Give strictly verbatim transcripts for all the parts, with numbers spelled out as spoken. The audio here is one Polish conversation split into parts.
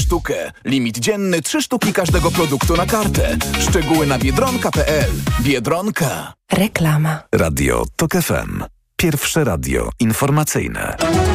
sztukę. Limit dzienny trzy sztuki każdego produktu na kartę. Szczegóły na biedronka kropka p l. Biedronka. Reklama. Radio TOK F M. Pierwsze radio informacyjne.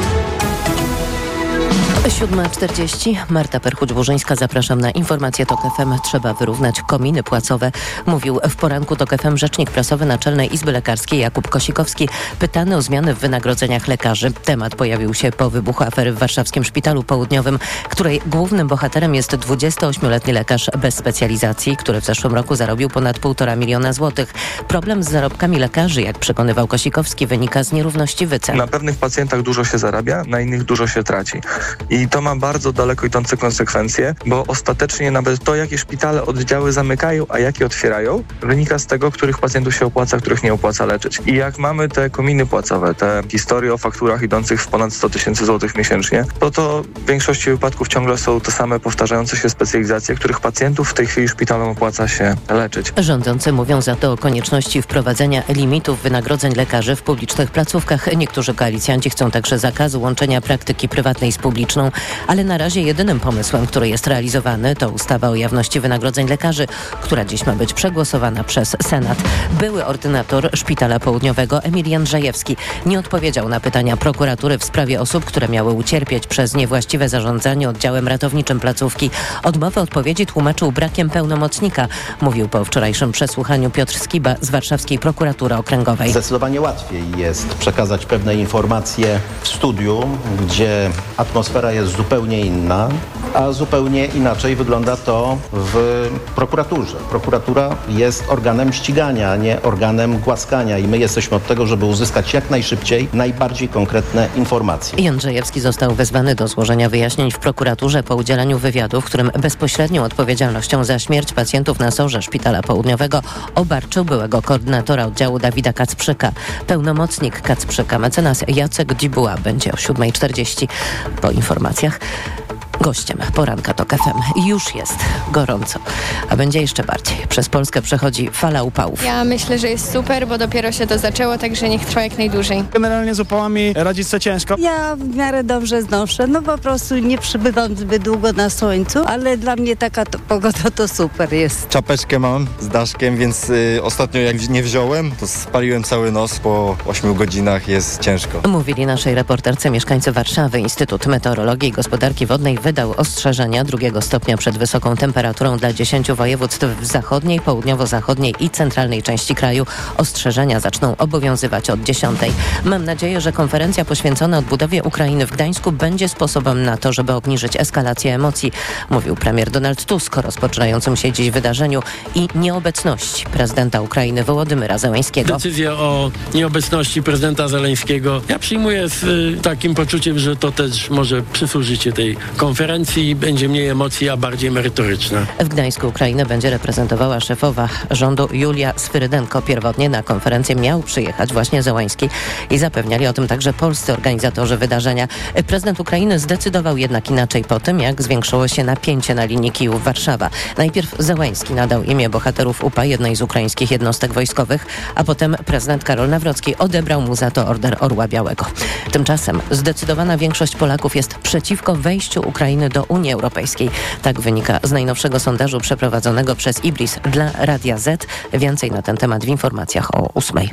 siódma czterdzieści. Marta Perchuć-Burzyńska. Zapraszam na informację TOK F M. Trzeba wyrównać kominy płacowe. Mówił w poranku TOK F M rzecznik prasowy Naczelnej Izby Lekarskiej Jakub Kosikowski, pytany o zmiany w wynagrodzeniach lekarzy. Temat pojawił się po wybuchu afery w warszawskim Szpitalu Południowym, której głównym bohaterem jest dwudziestoośmioletni lekarz bez specjalizacji, który w zeszłym roku zarobił ponad półtora miliona złotych. Problem z zarobkami lekarzy, jak przekonywał Kosikowski, wynika z nierówności wycen. Na pewnych pacjentach dużo się zarabia, na innych dużo się traci. I to ma bardzo daleko idące konsekwencje, bo ostatecznie nawet to, jakie szpitale oddziały zamykają, a jakie otwierają, wynika z tego, których pacjentów się opłaca, których nie opłaca leczyć. I jak mamy te kominy płacowe, te historie o fakturach idących w ponad sto tysięcy złotych miesięcznie, to to w większości wypadków ciągle są te same powtarzające się specjalizacje, których pacjentów w tej chwili szpitalom opłaca się leczyć. Rządzący mówią za to o konieczności wprowadzenia limitów wynagrodzeń lekarzy w publicznych placówkach. Niektórzy koalicjanci chcą także zakazu łączenia praktyki prywatnej z publiczną, ale na razie jedynym pomysłem, który jest realizowany, to ustawa o jawności wynagrodzeń lekarzy, która dziś ma być przegłosowana przez Senat. Były ordynator Szpitala Południowego Emil Jędrzejewski nie odpowiedział na pytania prokuratury w sprawie osób, które miały ucierpieć przez niewłaściwe zarządzanie oddziałem ratowniczym placówki. Odmowę odpowiedzi tłumaczył brakiem pełnomocnika, mówił po wczorajszym przesłuchaniu Piotr Skiba z warszawskiej prokuratury okręgowej. Zdecydowanie łatwiej jest przekazać pewne informacje w studiu, gdzie atmosfera jest zupełnie inna, a zupełnie inaczej wygląda to w prokuraturze. Prokuratura jest organem ścigania, a nie organem głaskania i my jesteśmy od tego, żeby uzyskać jak najszybciej najbardziej konkretne informacje. Jędrzejewski został wezwany do złożenia wyjaśnień w prokuraturze po udzieleniu wywiadu, w którym bezpośrednią odpowiedzialnością za śmierć pacjentów na SOR-ze Szpitala Południowego obarczył byłego koordynatora oddziału Dawida Kacprzyka. Pełnomocnik Kacprzyka, mecenas Jacek Dzibuła, będzie o siódma czterdzieści. Po informacjach gościem poranka TOK F M. Już jest gorąco, a będzie jeszcze bardziej. Przez Polskę przechodzi fala upałów. Ja myślę, że jest super, bo dopiero się to zaczęło, także niech trwa jak najdłużej. Generalnie z upałami radzić sobie ciężko. Ja w miarę dobrze znoszę, no po prostu nie przybywam zbyt długo na słońcu, ale dla mnie taka to, pogoda to super jest. Czapeczkę mam z daszkiem, więc y, ostatnio jak nie wziąłem, to spaliłem cały nos. Po ośmiu godzinach jest ciężko. Mówili naszej reporterce mieszkańcy Warszawy. Instytut Meteorologii i Gospodarki Wodnej wydał ostrzeżenia drugiego stopnia przed wysoką temperaturą dla dziesięciu województw w zachodniej, południowo-zachodniej i centralnej części kraju. Ostrzeżenia zaczną obowiązywać od dziesiątej. Mam nadzieję, że konferencja poświęcona odbudowie Ukrainy w Gdańsku będzie sposobem na to, żeby obniżyć eskalację emocji, mówił premier Donald Tusk o rozpoczynającym się dziś wydarzeniu i nieobecności prezydenta Ukrainy Wołodymyra Zełenskiego. Decyzja o nieobecności prezydenta Zełenskiego ja przyjmuję z y, takim poczuciem, że to też może przysłużyć się tej konferencji, będzie mniej emocji, a bardziej merytoryczna. W Gdańsku Ukrainę będzie reprezentowała szefowa rządu Julia Swyrydenko. Pierwotnie na konferencję miał przyjechać właśnie Zełański i zapewniali o tym także polscy organizatorzy wydarzenia. Prezydent Ukrainy zdecydował jednak inaczej po tym, jak zwiększyło się napięcie na linii Kijów-Warszawa. Najpierw Zełański nadał imię bohaterów U P A jednej z ukraińskich jednostek wojskowych, a potem prezydent Karol Nawrocki odebrał mu za to Order Orła Białego. Tymczasem zdecydowana większość Polaków jest przeciwko wejściu Ukrainy do Unii Europejskiej. Tak wynika z najnowszego sondażu przeprowadzonego przez Ibris dla Radia Z. Więcej na ten temat w informacjach o ósmej.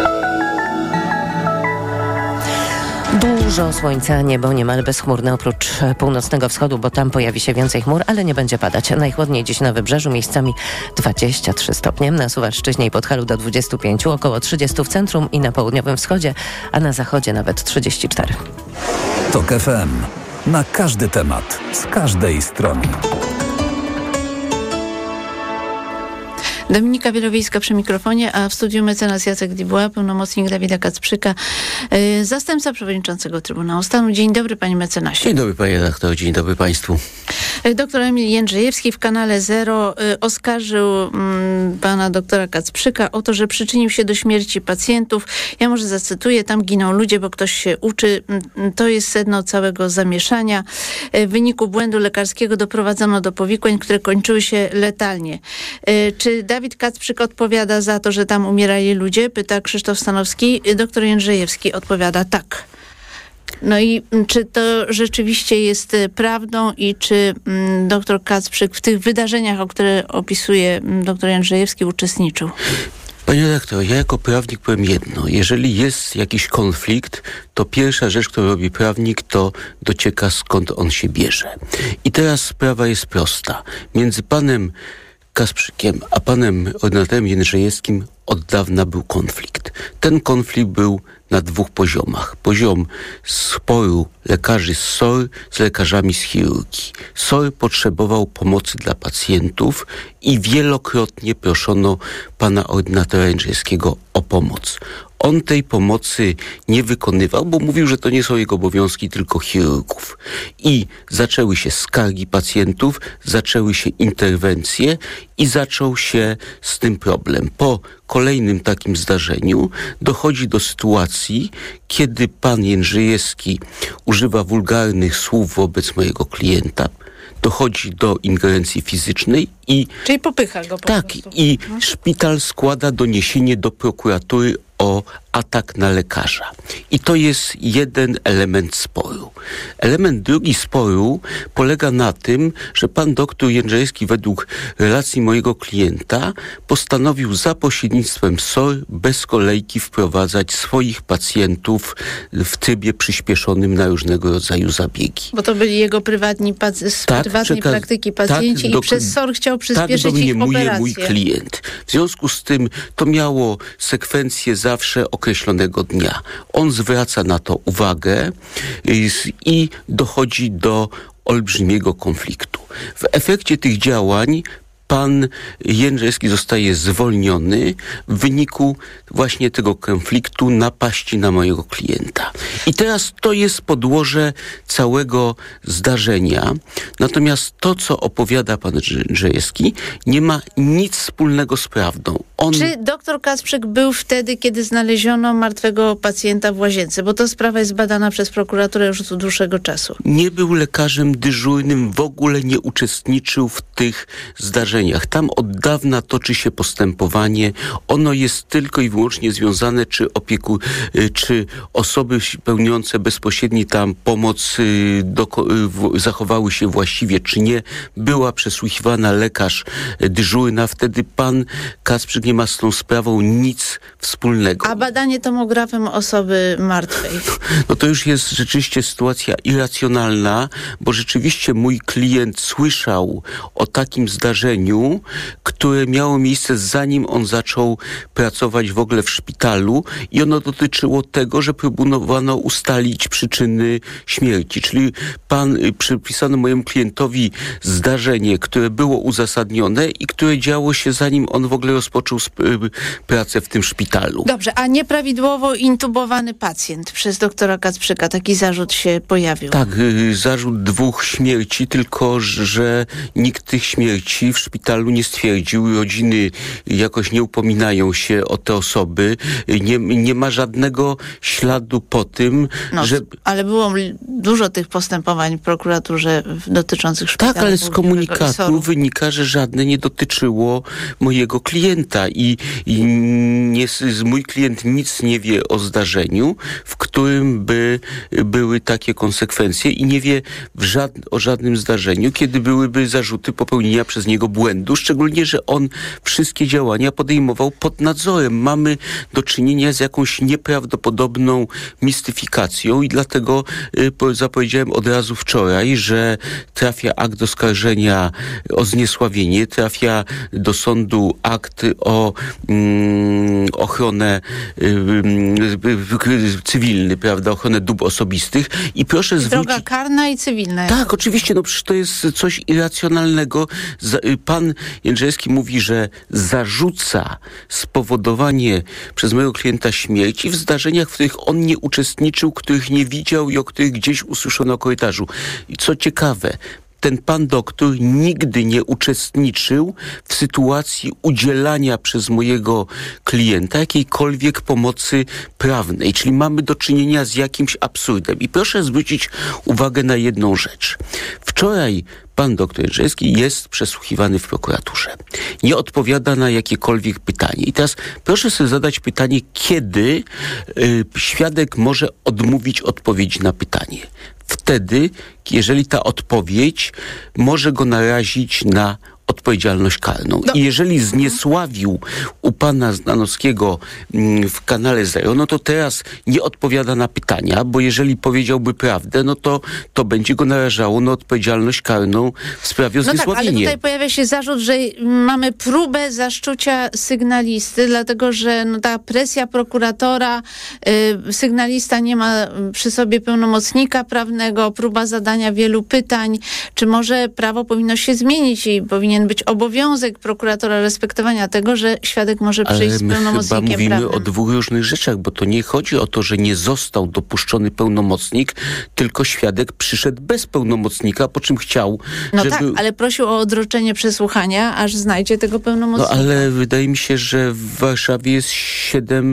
Dużo słońca, niebo niemal bezchmurne oprócz północnego wschodu, bo tam pojawi się więcej chmur, ale nie będzie padać. Najchłodniej dziś na wybrzeżu, miejscami dwadzieścia trzy stopnie, na Suwalszczyźnie i Podhalu do dwudziestu pięciu, około trzydziestu w centrum i na południowym wschodzie, a na zachodzie nawet trzydzieści cztery. TOK F M. Na każdy temat, z każdej strony. Dominika Wielowiejska przy mikrofonie, a w studiu mecenas Jacek Dzibuła, pełnomocnik Dawida Kacprzyka, yy, zastępca przewodniczącego Trybunału Stanu. Dzień dobry, panie mecenasie. Dzień dobry, panie redaktor, dzień dobry państwu. Yy, doktor Emil Jędrzejewski w kanale Zero yy, oskarżył yy, pana doktora Kacprzyka o to, że przyczynił się do śmierci pacjentów. Ja może zacytuję, tam giną ludzie, bo ktoś się uczy. Yy, to jest sedno całego zamieszania. Yy, w wyniku błędu lekarskiego doprowadzono do powikłań, które kończyły się letalnie. Yy, czy Dawid Kacprzyk odpowiada za to, że tam umierali ludzie? Pyta Krzysztof Stanowski. Doktor Jędrzejewski odpowiada tak. No i czy to rzeczywiście jest prawdą i czy mm, dr Kacprzyk w tych wydarzeniach, o które opisuje dr Jędrzejewski, uczestniczył? Panie redaktor, ja jako prawnik powiem jedno. Jeżeli jest jakiś konflikt, to pierwsza rzecz, którą robi prawnik, to docieka, skąd on się bierze. I teraz sprawa jest prosta. Między panem Kacprzykiem a panem ordynatorem Jędrzejewskim od dawna był konflikt. Ten konflikt był na dwóch poziomach. Poziom sporu lekarzy z S O R z lekarzami z chirurgii. S O R potrzebował pomocy dla pacjentów i wielokrotnie proszono pana ordynatora Jędrzejewskiego o pomoc. On tej pomocy nie wykonywał, bo mówił, że to nie są jego obowiązki, tylko chirurgów. I zaczęły się skargi pacjentów, zaczęły się interwencje i zaczął się z tym problem. Po kolejnym takim zdarzeniu dochodzi do sytuacji, kiedy pan Jędrzejewski używa wulgarnych słów wobec mojego klienta, dochodzi do ingerencji fizycznej i... Czyli popycha go po Tak, prostu. i szpital składa doniesienie do prokuratury o atak na lekarza. I to jest jeden element sporu. Element drugi sporu polega na tym, że pan doktor Jędrzejewski według relacji mojego klienta postanowił za pośrednictwem S O R bez kolejki wprowadzać swoich pacjentów w trybie przyspieszonym na różnego rodzaju zabiegi. Bo to byli jego prywatni pac- z Tak, prywatnej przekaz- praktyki pacjenci tak, i do- przez S O R chciał przyspieszyć tak ich domniemuje operację. mój klient. W związku z tym to miało sekwencję zawsze określonego dnia. On zwraca na to uwagę i, i dochodzi do olbrzymiego konfliktu. W efekcie tych działań pan Jędrzejewski zostaje zwolniony w wyniku właśnie tego konfliktu, napaści na mojego klienta. I teraz to jest podłoże całego zdarzenia. Natomiast to, co opowiada pan Jędrzejewski, nie ma nic wspólnego z prawdą. On... Czy doktor Kacprzyk był wtedy, kiedy znaleziono martwego pacjenta w łazience? Bo to sprawa jest badana przez prokuraturę już od dłuższego czasu. Nie był lekarzem dyżurnym, w ogóle nie uczestniczył w tych zdarzeniach. Tam od dawna toczy się postępowanie. Ono jest tylko i wyłącznie związane, czy opieku, czy osoby pełniące bezpośredni tam pomoc do, zachowały się właściwie, czy nie. Była przesłuchiwana lekarz dyżurna. Wtedy pan Kacprzyk nie ma z tą sprawą nic wspólnego. A badanie tomografem osoby martwej? No to już jest rzeczywiście sytuacja irracjonalna, bo rzeczywiście mój klient słyszał o takim zdarzeniu, które miało miejsce zanim on zaczął pracować w ogóle w szpitalu i ono dotyczyło tego, że próbowano ustalić przyczyny śmierci. Czyli pan przypisano mojemu klientowi zdarzenie, które było uzasadnione i które działo się zanim on w ogóle rozpoczął sp- pracę w tym szpitalu. Dobrze, a nieprawidłowo intubowany pacjent przez doktora Kacprzyka, taki zarzut się pojawił. Tak, y, zarzut dwóch śmierci, tylko że nikt tych śmierci w szpitalu nie stwierdził. Rodziny jakoś nie upominają się o te osoby. Nie, nie ma żadnego śladu po tym, no, że... Ale było dużo tych postępowań w prokuraturze dotyczących szpitala. Tak, ale z komunikatu wynika, że żadne nie dotyczyło mojego klienta i, i nie, mój klient nic nie wie o zdarzeniu, w którym by były takie konsekwencje i nie wie w żad, o żadnym zdarzeniu, kiedy byłyby zarzuty popełnienia przez niego błędu, szczególnie, że on wszystkie działania podejmował pod nadzorem. Mamy do czynienia z jakąś nieprawdopodobną mistyfikacją i dlatego y, zapowiedziałem od razu wczoraj, że trafia akt oskarżenia o zniesławienie, trafia do sądu akt o mm, ochronę y, y, cywilny, prawda, ochronę dóbr osobistych i proszę I zwrócić... droga karna i cywilna. Tak, oczywiście, no przecież to jest coś irracjonalnego. Pan Jędrzejewski mówi, że zarzuca spowodowanie przez mojego klienta śmierci w zdarzeniach, w których on nie uczestniczył, których nie widział i o których gdzieś usłyszono na korytarzu. I co ciekawe, ten pan doktor nigdy nie uczestniczył w sytuacji udzielania przez mojego klienta jakiejkolwiek pomocy prawnej. Czyli mamy do czynienia z jakimś absurdem. I proszę zwrócić uwagę na jedną rzecz. Wczoraj pan doktor Jędrzejewski jest przesłuchiwany w prokuraturze. Nie odpowiada na jakiekolwiek pytanie. I teraz proszę sobie zadać pytanie, kiedy y, świadek może odmówić odpowiedzi na pytanie. Wtedy, jeżeli ta odpowiedź może go narazić na odpowiedzialność karną. No. I jeżeli zniesławił u pana Znanowskiego w kanale Zero, no to teraz nie odpowiada na pytania, bo jeżeli powiedziałby prawdę, no to to będzie go narażało na odpowiedzialność karną w sprawie o no zniesławienie. Tak, ale tutaj pojawia się zarzut, że mamy próbę zaszczucia sygnalisty, dlatego że no, ta presja prokuratora, y, sygnalista nie ma przy sobie pełnomocnika prawnego, próba zadania wielu pytań, czy może prawo powinno się zmienić i powinien być obowiązek prokuratora respektowania tego, że świadek może przyjść z pełnomocnikiem prawnym. Ale my chyba mówimy prawnym. o dwóch różnych rzeczach, bo to nie chodzi o to, że nie został dopuszczony pełnomocnik, tylko świadek przyszedł bez pełnomocnika, po czym chciał, No żeby... tak, ale prosił o odroczenie przesłuchania, aż znajdzie tego pełnomocnika. No ale wydaje mi się, że w Warszawie jest siedem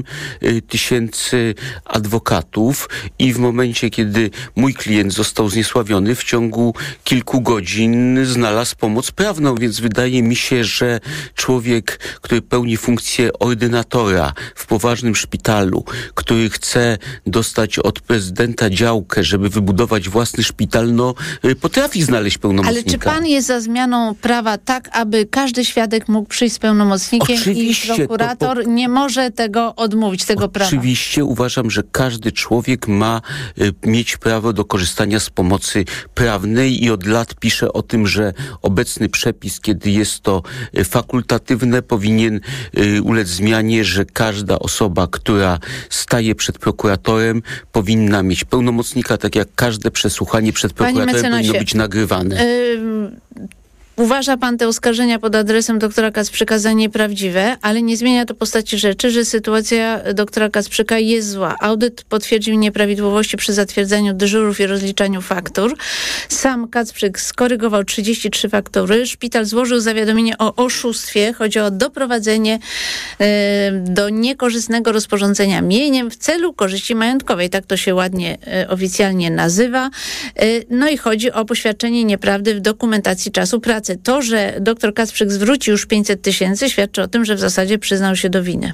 tysięcy adwokatów i w momencie, kiedy mój klient został zniesławiony, w ciągu kilku godzin znalazł pomoc prawną, więc wydaje mi się, że człowiek, który pełni funkcję ordynatora w poważnym szpitalu, który chce dostać od prezydenta działkę, żeby wybudować własny szpital, no potrafi znaleźć pełnomocnika. Ale czy pan jest za zmianą prawa tak, aby każdy świadek mógł przyjść z pełnomocnikiem Oczywiście, i prokurator po... nie może tego odmówić, tego prawa? Oczywiście uważam, że każdy człowiek ma y, mieć prawo do korzystania z pomocy prawnej i od lat piszę o tym, że obecny przepis, kiedy jest to y, fakultatywne, powinien y, ulec zmianie, że każda osoba, która staje przed prokuratorem, powinna mieć pełnomocnika, tak jak każde przesłuchanie przed prokuratorem powinno być nagrywane. Y- Uważa pan te oskarżenia pod adresem doktora Kacprzyka za nieprawdziwe, ale nie zmienia to postaci rzeczy, że sytuacja doktora Kacprzyka jest zła. Audyt potwierdził nieprawidłowości przy zatwierdzaniu dyżurów i rozliczaniu faktur. Sam Kacprzyk skorygował trzydzieści trzy faktury. Szpital złożył zawiadomienie o oszustwie. Chodzi o doprowadzenie e, do niekorzystnego rozporządzenia mieniem w celu korzyści majątkowej. Tak to się ładnie e, oficjalnie nazywa. E, no i chodzi o poświadczenie nieprawdy w dokumentacji czasu pracy. To, że doktor Kacprzyk zwrócił już pięćset tysięcy, świadczy o tym, że w zasadzie przyznał się do winy.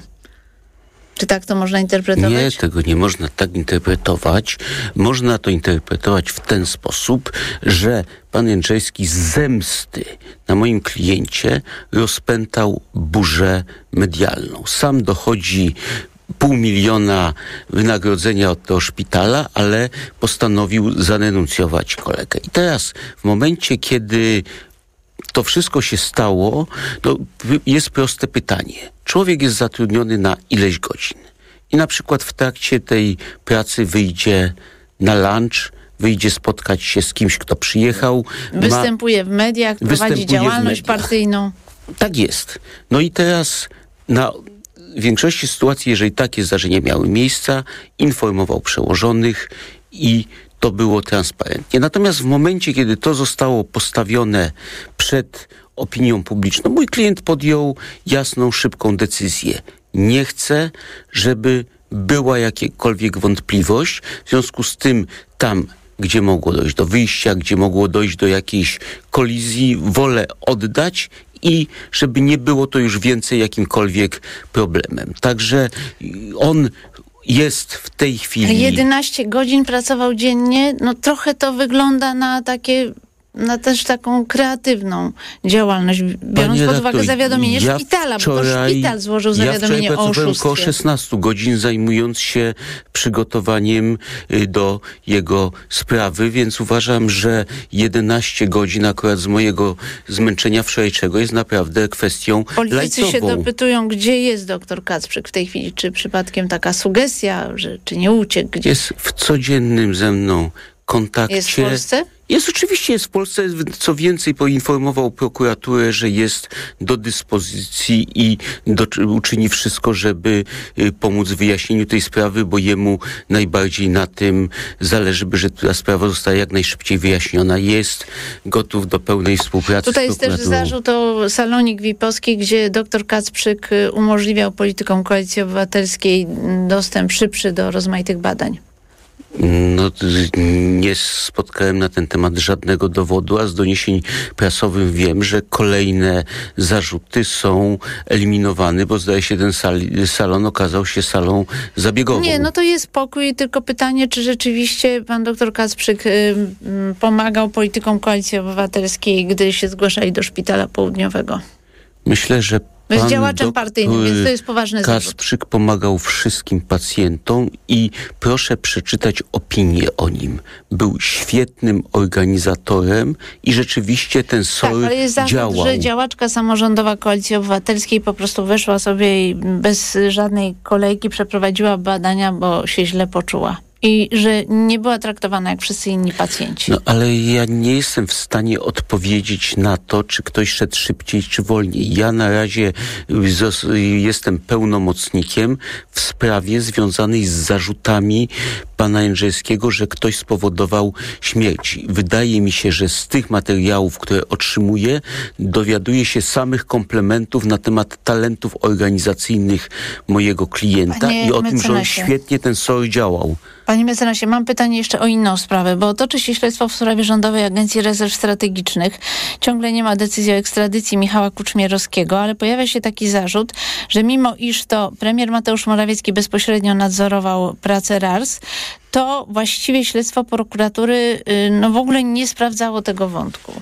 Czy tak to można interpretować? Nie, tego nie można tak interpretować. Można to interpretować w ten sposób, że pan Jędrzejewski z zemsty na moim kliencie rozpętał burzę medialną. Sam dochodzi pół miliona wynagrodzenia od tego szpitala, ale postanowił zadenuncjować kolegę. I teraz w momencie, kiedy to wszystko się stało, to jest proste pytanie. Człowiek jest zatrudniony na ileś godzin i na przykład w trakcie tej pracy wyjdzie na lunch, wyjdzie spotkać się z kimś, kto przyjechał. Występuje ma, w mediach, prowadzi działalność partyjną. Tak jest. No i teraz na w większości sytuacji, jeżeli takie zdarzenia miały miejsca, informował przełożonych i to było transparentnie. Natomiast w momencie, kiedy to zostało postawione przed opinią publiczną, mój klient podjął jasną, szybką decyzję. Nie chcę, żeby była jakakolwiek wątpliwość. W związku z tym tam, gdzie mogło dojść do wyjścia, gdzie mogło dojść do jakiejś kolizji, wolę oddać i żeby nie było to już więcej jakimkolwiek problemem. Także on jest w tej chwili... jedenaście godzin pracował dziennie, no trochę to wygląda na takie, na też taką kreatywną działalność, biorąc pod uwagę zawiadomienie ja szpitala, wczoraj, bo to szpital złożył zawiadomienie ja o oszustwie. około szesnaście godzin zajmując się przygotowaniem do jego sprawy, więc uważam, że jedenaście godzin akurat z mojego zmęczenia wczorajszego jest naprawdę kwestią Politycy lajtową. się dopytują, gdzie jest doktor Kacprzyk w tej chwili, czy przypadkiem taka sugestia, że czy nie uciekł gdzieś? Jest w codziennym ze mną kontakcie. Jest w Polsce? Jest oczywiście, jest w Polsce, co więcej, poinformował prokuraturę, że jest do dyspozycji i do, uczyni wszystko, żeby pomóc w wyjaśnieniu tej sprawy, bo jemu najbardziej na tym zależy, by, że ta sprawa została jak najszybciej wyjaśniona. Jest gotów do pełnej współpracy. Tutaj jest też zarzut o salonik V I P-owski, gdzie dr Kacprzyk umożliwiał politykom Koalicji Obywatelskiej dostęp szybszy do rozmaitych badań. No, nie spotkałem na ten temat żadnego dowodu, a z doniesień prasowych wiem, że kolejne zarzuty są eliminowane, bo zdaje się, ten sal, salon okazał się salą zabiegową. Nie, no to jest spokój, tylko pytanie, czy rzeczywiście pan doktor Kacprzyk y, y, pomagał politykom Koalicji Obywatelskiej, gdy się zgłaszali do Szpitala Południowego? Myślę, że jest działaczem partyjnym, więc to jest poważny zarzut. Kacprzyk pomagał wszystkim pacjentom i proszę przeczytać opinię o nim. Był świetnym organizatorem i rzeczywiście ten S O R tak, ale jest zarzut, działał. że działaczka samorządowa Koalicji Obywatelskiej po prostu weszła sobie i bez żadnej kolejki przeprowadziła badania, bo się źle poczuła. I że nie była traktowana jak wszyscy inni pacjenci. No ale ja nie jestem w stanie odpowiedzieć na to, czy ktoś szedł szybciej, czy wolniej. Ja na razie jestem pełnomocnikiem w sprawie związanej z zarzutami pana Jędrzejewskiego, że ktoś spowodował śmierć. Wydaje mi się, że z tych materiałów, które otrzymuję, dowiaduję się samych komplementów na temat talentów organizacyjnych mojego klienta Panie i o tym, że on mecenasie. świetnie ten S O R działał. Panie mecenasie, mam pytanie jeszcze o inną sprawę, bo toczy się śledztwo w sprawie Rządowej Agencji Rezerw Strategicznych. Ciągle nie ma decyzji o ekstradycji Michała Kuczmierowskiego, ale pojawia się taki zarzut, że mimo iż to premier Mateusz Morawiecki bezpośrednio nadzorował pracę R A R S, to właściwie śledztwo prokuratury no, w ogóle nie sprawdzało tego wątku.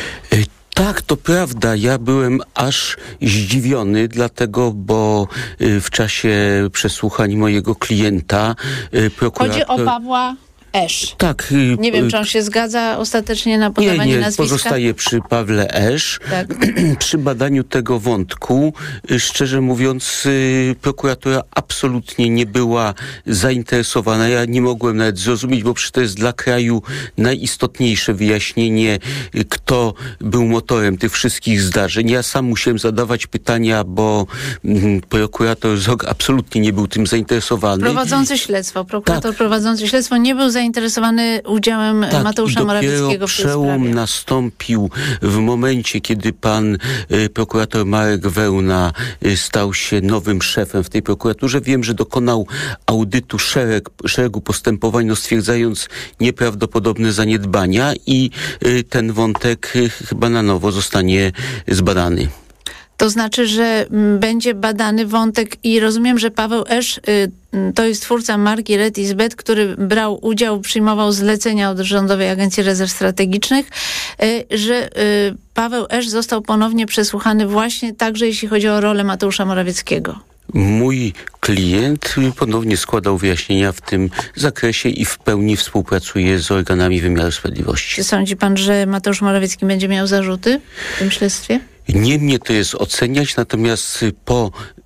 Tak, to prawda. Ja byłem aż zdziwiony, dlatego, bo w czasie przesłuchań mojego klienta prokurator... Chodzi o Pawła Esz. Tak. Nie wiem, czy on się zgadza ostatecznie na podawanie nie, nie, nazwiska? pozostaje przy Pawle Esz. Tak. Przy badaniu tego wątku, szczerze mówiąc, prokuratura absolutnie nie była zainteresowana. Ja nie mogłem nawet zrozumieć, bo przecież to jest dla kraju najistotniejsze wyjaśnienie, kto był motorem tych wszystkich zdarzeń. Ja sam musiałem zadawać pytania, bo mm, prokurator Zog absolutnie nie był tym zainteresowany. Prowadzący śledztwo, prokurator tak. prowadzący śledztwo nie był zainteresowany udziałem tak, Mateusza Morawieckiego w tej przełom sprawie. nastąpił w momencie, kiedy pan y, prokurator Marek Wełna y, stał się nowym szefem w tej prokuraturze. Wiem, że dokonał audytu szereg, szeregu postępowań, no, stwierdzając nieprawdopodobne zaniedbania i y, ten wątek y, chyba na nowo zostanie zbadany. To znaczy, że m, będzie badany wątek i rozumiem, że Paweł Esz y, to jest twórca marki Red is Bet, który brał udział, przyjmował zlecenia od Rządowej Agencji Rezerw Strategicznych, y, że y, Paweł Esz został ponownie przesłuchany właśnie także jeśli chodzi o rolę Mateusza Morawieckiego. Mój klient ponownie składał wyjaśnienia w tym zakresie i w pełni współpracuje z organami wymiaru sprawiedliwości. Czy sądzi pan, że Mateusz Morawiecki będzie miał zarzuty w tym śledztwie? Nie mnie to jest oceniać, natomiast po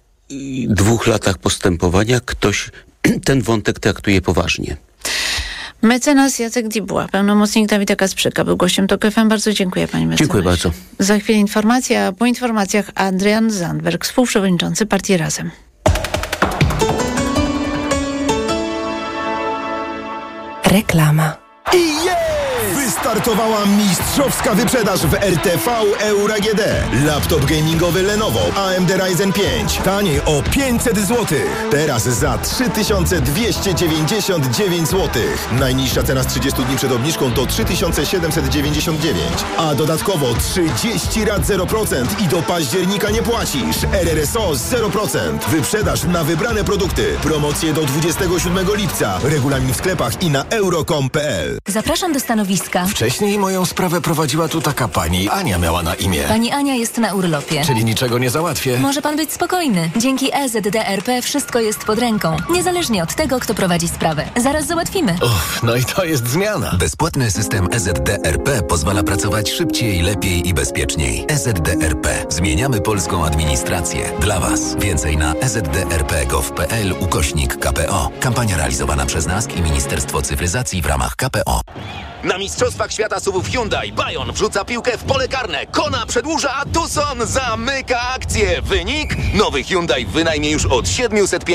dwóch latach postępowania ktoś ten wątek traktuje poważnie. Mecenas Jacek Dibuła, pełnomocnik Dawida Kacprzyka, był gościem TOK F M. Bardzo dziękuję, panie mecenasie. Dziękuję bardzo. Za chwilę informacja, a po informacjach Adrian Zandberg, współprzewodniczący partii Razem. Reklama. I jest! Wystartowała mistrzowska wyprzedaż w R T V Euro A G D. Laptop gamingowy Lenovo A M D Ryzen pięć. Taniej o pięćset złotych. Teraz za trzy tysiące dwieście dziewięćdziesiąt dziewięć złotych. Najniższa cena z trzydziestu dni przed obniżką to trzy tysiące siedemset dziewięćdziesiąt dziewięć. A dodatkowo trzydzieści rat zero procent i do października nie płacisz. R R S O zero procent. Wyprzedaż na wybrane produkty. Promocje do dwudziestego siódmego lipca. Regulamin w sklepach i na euro kropka com kropka p l. Zapraszam do stanowiska. Wcześniej moją sprawę prowadziła tu taka pani. Ania miała na imię. Pani Ania jest na urlopie. Czyli niczego nie załatwię. Może pan być spokojny. Dzięki E Z D R P wszystko jest pod ręką. Niezależnie od tego, kto prowadzi sprawę. Zaraz załatwimy. Uff, no i to jest zmiana. Bezpłatny system E Z D R P pozwala pracować szybciej, lepiej i bezpieczniej. E Z D R P. Zmieniamy polską administrację. Dla Was. Więcej na e z d r p kropka gov kropka p l ukośnik K P O. Kampania realizowana przez N A S K i Ministerstwo Cyfryzacji w ramach K P O. Na Mistrzostwach Świata suwów Hyundai Bayon wrzuca piłkę w pole karne. Kona przedłuża, a Tucson zamyka akcję. Wynik? Nowy Hyundai w wynajmie już od siedemset pięćdziesiąt